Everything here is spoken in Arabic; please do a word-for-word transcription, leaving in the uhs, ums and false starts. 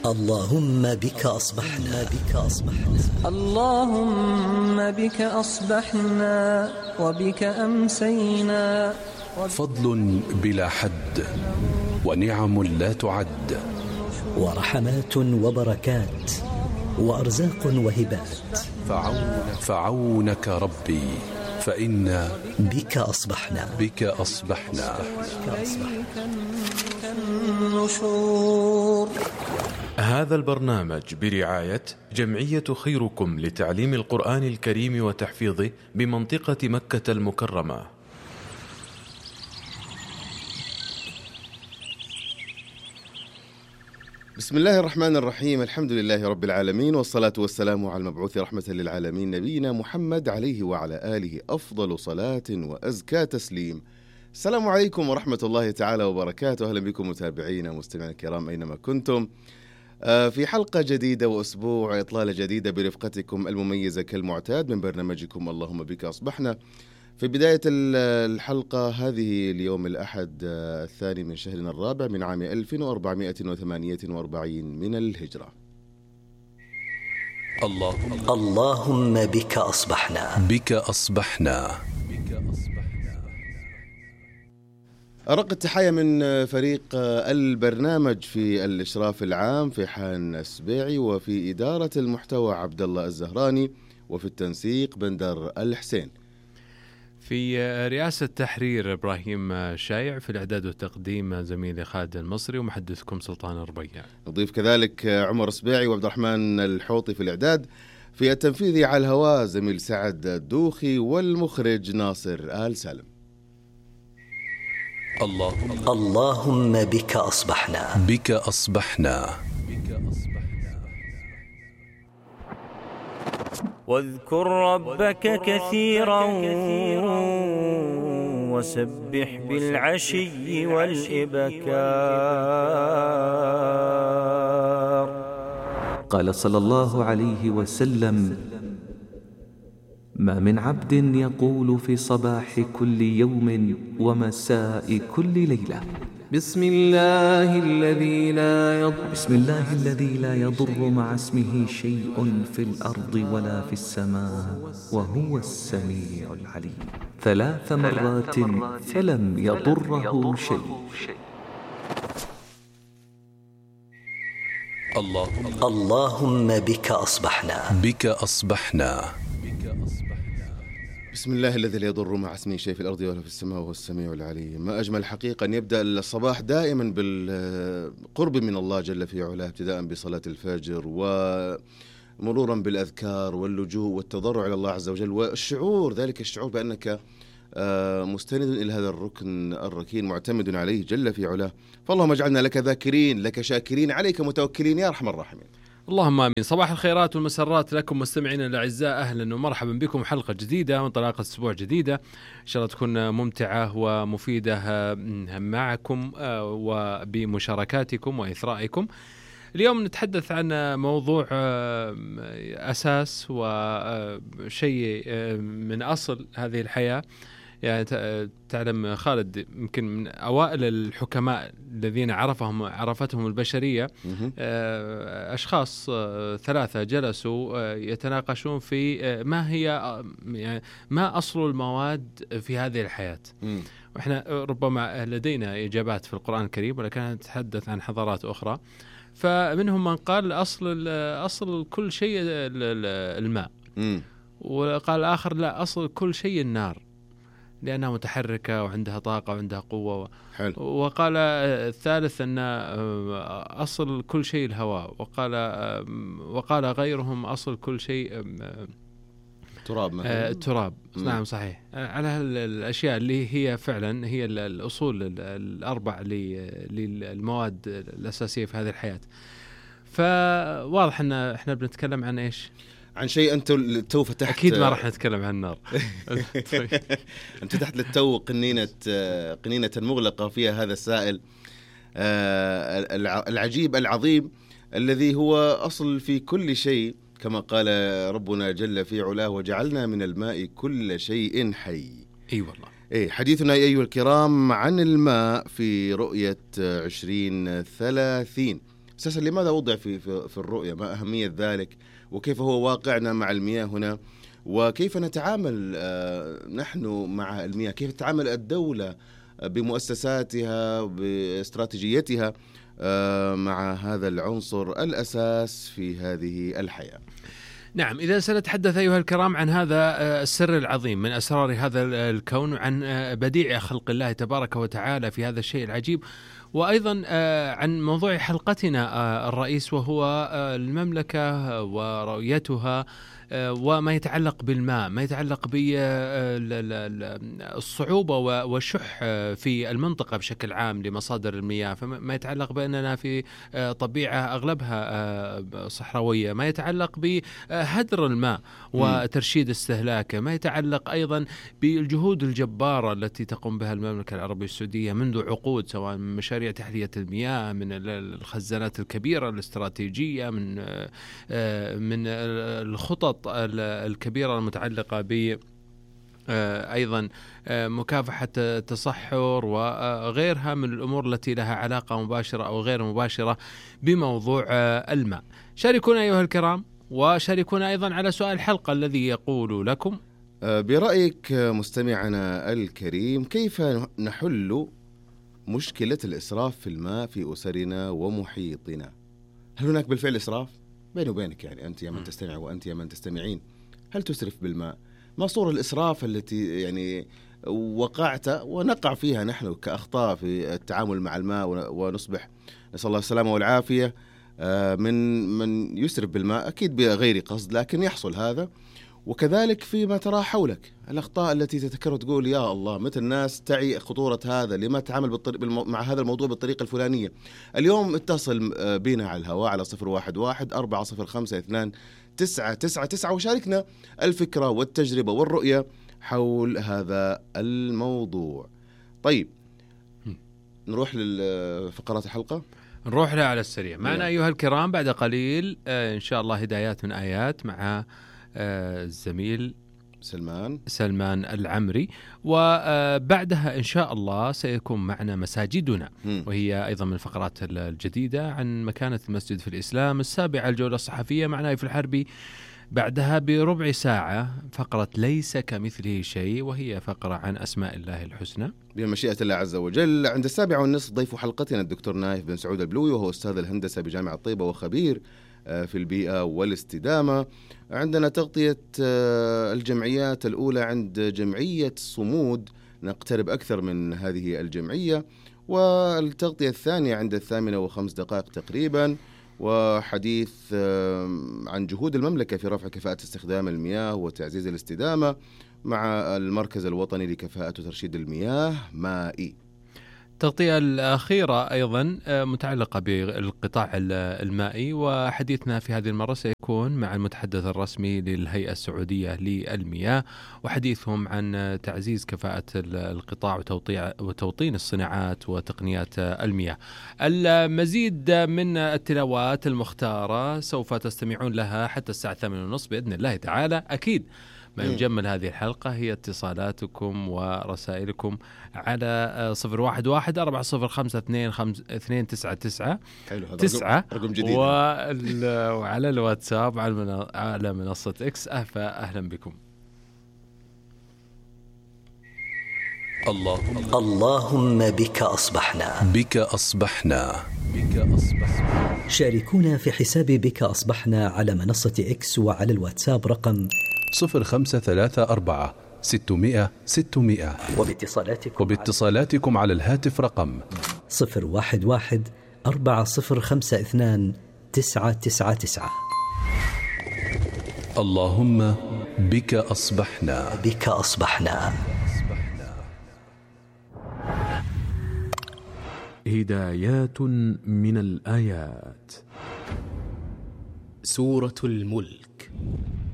اللهم بك أصبحنا بك أصبحنا اللهم بك أصبحنا وبك أمسينا. فضل بلا حد ونعم لا تعد ورحمات وبركات وأرزاق وهبات فعونك, فعونك ربي فإنا بك أصبحنا بك أصبحنا, بك أصبحنا. النشور. هذا البرنامج برعاية جمعية خيركم لتعليم القرآن الكريم وتحفيظه بمنطقة مكة المكرمة. بسم الله الرحمن الرحيم. الحمد لله رب العالمين، والصلاة والسلام على المبعوث رحمة للعالمين نبينا محمد عليه وعلى آله أفضل صلاة وأزكى تسليم. السلام عليكم ورحمة الله تعالى وبركاته. أهلا بكم متابعينا ومستمعينا الكرام أينما كنتم، في حلقة جديدة وأسبوع إطلالة جديدة برفقتكم المميزة كالمعتاد من برنامجكم اللهم بك أصبحنا. في بداية الحلقة هذه اليوم الأحد الثاني من شهرنا الرابع من عام ألف وأربعمائة وثمانية وأربعين من الهجرة. اللهم, اللهم بك أصبحنا بك أصبحنا. أرق التحية من فريق البرنامج في الإشراف العام في حان السبيعي، وفي إدارة المحتوى عبد الله الزهراني، وفي التنسيق بندر الحسين، في رئاسة تحرير إبراهيم شايع، في الإعداد والتقديم زميلي خالد المصري، ومحدثكم سلطان الربيع. نضيف كذلك عمر السبيعي وعبد الرحمن الحوطي في الإعداد، في التنفيذ على الهواء زميل سعد الدوخي، والمخرج ناصر آل سالم. اللهم, اللهم بك أصبحنا بك أصبحنا. واذكر ربك كثيرا وسبح بالعشي والإبكار. قال صلى الله عليه وسلم: ما من عبد يقول في صباح كل يوم ومساء كل ليلة: بسم الله الذي لا يضر بسم الله الذي لا يضر مع اسمه شيء في الأرض ولا في السماء وهو السميع العليم ثلاث مرات فلم يضره شيء. اللهم, اللهم بك أصبحنا بك أصبحنا. بسم الله الذي لا يضر مع اسمه شيء في الأرض ولا في السماء وهو السميع العليم. ما أجمل حقيقة أن يبدأ الصباح دائما بالقرب من الله جل في علاه، ابتداء بصلاة الفجر ومرورا بالأذكار واللجوء والتضرع إلى الله عز وجل، والشعور ذلك الشعور بأنك مستند إلى هذا الركن الركين معتمد عليه جل في علاه. فاللهم اجعلنا لك ذاكرين، لك شاكرين، عليك متوكلين يا أرحم الراحمين. اللهم آمين. صباح الخيرات والمسرات لكم مستمعين الأعزاء، أهلا ومرحبا بكم حلقة جديدة وانطلاقة أسبوع جديدة إن شاء الله تكون ممتعة ومفيدة معكم وبمشاركاتكم وإثرائكم. اليوم نتحدث عن موضوع أساس وشيء من أصل هذه الحياة. يعني تعلم خالد، يمكن من أوائل الحكماء الذين عرفهم عرفتهم البشرية أشخاص ثلاثة جلسوا يتناقشون في ما هي يعني ما أصل المواد في هذه الحياة. وإحنا ربما لدينا إجابات في القرآن الكريم، ولكن نتحدث عن حضارات أخرى. فمنهم من قال أصل أصل كل شيء الماء، وقال آخر لا، أصل كل شيء النار لأنها متحركة وعندها طاقة وعندها قوة. حلو. وقال الثالث أن أصل كل شيء الهواء، وقال وقال غيرهم أصل كل شيء تراب مثلا. تراب. نعم صحيح. على الأشياء اللي هي فعلا هي الأصول الأربع للمواد الأساسية في هذه الحياة. فواضح أن احنا بنتكلم عن إيش؟ عن شيء أنت تو فتحت. أكيد ما راح نتكلم عن النار. أنت فتحت للتو قنينة قنينة مغلقة فيها هذا السائل العجيب العظيم الذي هو أصل في كل شيء، كما قال ربنا جل في علاه: وجعلنا من الماء كل شيء حي. أي والله. إيه، حديثنا أيها الكرام عن الماء في رؤية عشرين ثلاثين. أساسا لماذا وضع في, في, في الرؤية؟ ما أهمية ذلك؟ وكيف هو واقعنا مع المياه هنا؟ وكيف نتعامل نحن مع المياه؟ كيف تتعامل الدولة بمؤسساتها باستراتيجيتها مع هذا العنصر الأساس في هذه الحياة؟ نعم، إذا سنتحدث أيها الكرام عن هذا السر العظيم من أسرار هذا الكون، وعن بديع خلق الله تبارك وتعالى في هذا الشيء العجيب، وأيضا عن موضوع حلقتنا الرئيس وهو المملكة ورؤيتها وما يتعلق بالماء، ما يتعلق بالصعوبة والشح في المنطقة بشكل عام لمصادر المياه، ما يتعلق بأننا في طبيعة أغلبها صحراوية، ما يتعلق بهدر الماء وترشيد استهلاكه، ما يتعلق أيضا بالجهود الجبارة التي تقوم بها المملكة العربية السعودية منذ عقود، سواء من مشاريع تحلية المياه، من الخزانات الكبيرة الاستراتيجية، من من الخطط الكبيرة المتعلقة ب أيضا مكافحة التصحر وغيرها من الأمور التي لها علاقة مباشرة أو غير مباشرة بموضوع الماء. شاركونا أيها الكرام، وشاركونا أيضا على سؤال الحلقة الذي يقول لكم: برأيك مستمعنا الكريم، كيف نحل مشكلة الإسراف في الماء في أسرنا ومحيطنا؟ هل هناك بالفعل إسراف؟ بيني وبينك يعني أنت يا من تستمع وأنت يا من تستمعين، هل تسرف بالماء؟ ما صورة الإسراف التي يعني وقعت ونقع فيها نحن كأخطاء في التعامل مع الماء، ونصبح نسأل الله السلامة والعافية من من يسرف بالماء، أكيد بغير قصد لكن يحصل هذا. وكذلك فيما ترى حولك الأخطاء التي تتكرر، تقول يا الله متى الناس تعي خطورة هذا، لما تتعامل بالطريق مع هذا الموضوع بالطريقة الفلانية. اليوم اتصل بنا على الهواء على صفر واحد واحد أربعة صفر خمسة اثنان تسعة تسعة تسعة وشاركنا الفكرة والتجربة والرؤية حول هذا الموضوع. طيب نروح لفقرات الحلقة، نروح لها على السريع. معنا أيها الكرام بعد قليل إن شاء الله هدايات من آيات مع الزميل سلمان سلمان العمري، وبعدها إن شاء الله سيكون معنا مساجدنا، وهي أيضا من الفقرات الجديدة عن مكانة المسجد في الإسلام. السابعة الجولة الصحفية مع نايف الحربي. بعدها بربع ساعة فقرة ليس كمثله شيء، وهي فقرة عن أسماء الله الحسنى بمشيئة الله عز وجل. عند السابعة والنصف ضيف حلقتنا الدكتور نايف بن سعود البلوي، وهو أستاذ الهندسة بجامعة طيبة وخبير في البيئة والاستدامة. عندنا تغطية الجمعيات الأولى عند جمعية صمود، نقترب أكثر من هذه الجمعية. والتغطية الثانية عند الثامنة وخمس دقائق تقريبا، وحديث عن جهود المملكة في رفع كفاءة استخدام المياه وتعزيز الاستدامة مع المركز الوطني لكفاءة وترشيد المياه مائي. التغطية الأخيرة أيضا متعلقة بالقطاع المائي، وحديثنا في هذه المرة سيكون مع المتحدث الرسمي للهيئة السعودية للمياه، وحديثهم عن تعزيز كفاءة القطاع وتوطيع وتوطين الصناعات وتقنيات المياه. المزيد من التلاوات المختارة سوف تستمعون لها حتى الساعة الثامنة ونصف بإذن الله تعالى. أكيد ما يجمل هذه الحلقة هي اتصالاتكم ورسائلكم على صفر واحد واحد أربعة صفر خمسة اثنين خمسة اثنين تسعة تسعة تسعة رقم جديد، وعلى الواتساب على منصة إكس. أهلا بكم. الله اللهم بك أصبحنا بك أصبحنا بك أصبحنا. شاركونا في حساب بك أصبحنا على منصة إكس وعلى الواتساب رقم صفر خمسة ثلاثة أربعة ستمائة ستمائة، وباتصالاتكم وباتصالاتكم على الهاتف رقم صفر واحد واحد أربعة صفر خمسة اثنان تسعة تسعة تسعة. اللهم بك أصبحنا بك أصبحنا. هدايات من الآيات. سورة الملك